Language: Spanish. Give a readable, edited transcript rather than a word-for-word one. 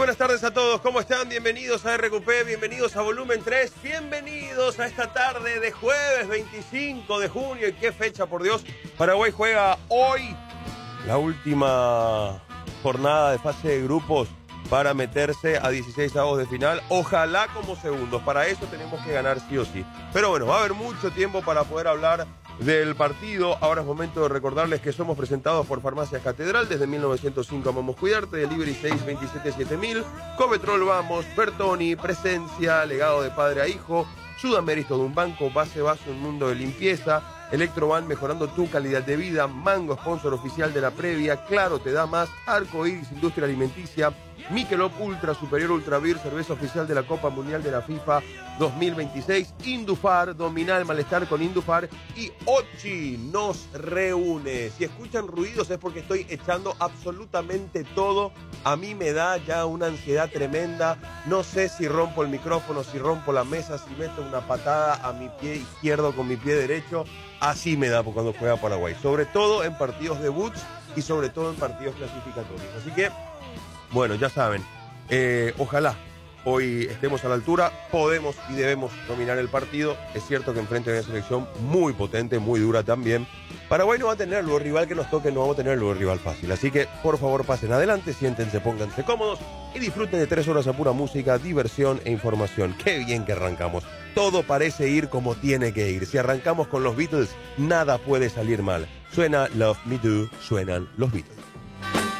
buenas tardes a todos, ¿cómo están? Bienvenidos a RQP, bienvenidos a Volumen 3, bienvenidos a esta tarde de jueves 25 de junio. ¿Y qué fecha, por Dios? Paraguay juega hoy la última jornada de fase de grupos para meterse a 16avos de final, ojalá como segundos. Para eso tenemos que ganar sí o sí. Pero bueno, va a haber mucho tiempo para poder hablar del partido. Ahora es momento de recordarles que somos presentados por Farmacias Catedral. Desde 1905 amamos cuidarte. Delivery 627-7000. Cometrol Vamos, Bertoni, Presencia, legado de padre a hijo. Sudamérico de un banco, Base Vaso, un mundo de limpieza. Electroban, mejorando tu calidad de vida. Mango, sponsor oficial de la previa. Claro, te da más. Arco Iris, industria alimenticia. Michelob Ultra, Superior Ultra Beer, cerveza oficial de la Copa Mundial de la FIFA 2026. Indufar, domina el malestar con Indufar. Y Ochi nos reúne. Si escuchan ruidos es porque estoy echando absolutamente todo. A mí me da ya una ansiedad tremenda. No sé si rompo el micrófono, si rompo la mesa, si meto una patada a mi pie izquierdo con mi pie derecho. Así me da cuando juega Paraguay. Sobre todo en partidos de debuts y sobre todo en partidos clasificatorios. Así que, bueno, ya saben, ojalá hoy estemos a la altura, podemos y debemos dominar el partido. Es cierto que enfrente de una selección muy potente, muy dura también. Paraguay no va a tener luego rival que nos toque, no vamos a tener luego rival fácil. Así que, por favor, pasen adelante, siéntense, pónganse cómodos y disfruten de 3 horas a pura música, diversión e información. ¡Qué bien que arrancamos! Todo parece ir como tiene que ir. Si arrancamos con los Beatles, nada puede salir mal. Suena Love Me Do, suenan los Beatles.